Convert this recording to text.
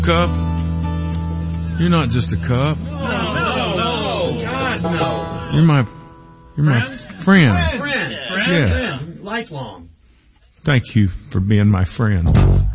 Cup. You're not just a cup. No, God, no. You're my friend. Friend. Yeah. Lifelong. Thank you for being my friend.